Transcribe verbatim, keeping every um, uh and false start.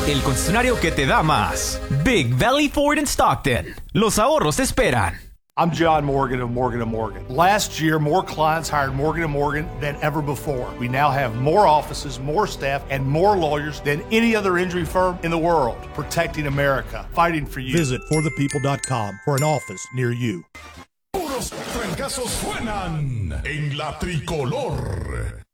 el concesionario que te da más. Big Valley Ford in Stockton. Los ahorros te esperan. I'm John Morgan of Morgan and Morgan. Last year, more clients hired Morgan and Morgan than ever before. We now have more offices, more staff, and more lawyers than any other injury firm in the world. Protecting America, fighting for you. Visit for the people dot com for an office near you. Puros trancazos suenan en la tricolor.